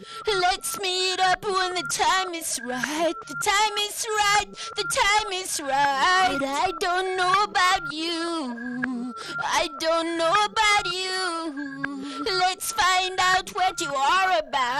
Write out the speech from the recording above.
Let's meet up when the time is right. The time is right. The time is right. But I don't know about you. I don't know about you. Let's find out what you are about.